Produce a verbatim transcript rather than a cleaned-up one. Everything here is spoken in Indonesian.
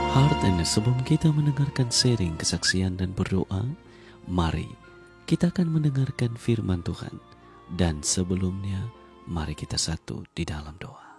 Heartness, sebelum kita mendengarkan sharing kesaksian dan berdoa, mari kita akan mendengarkan firman Tuhan. Dan sebelumnya, mari kita satu di dalam doa.